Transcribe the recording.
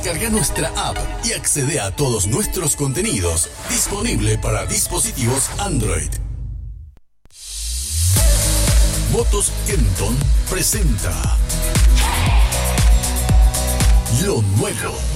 Carga nuestra app y accede a todos nuestros contenidos. Disponible para dispositivos Android. Motos Kenton presenta lo nuevo.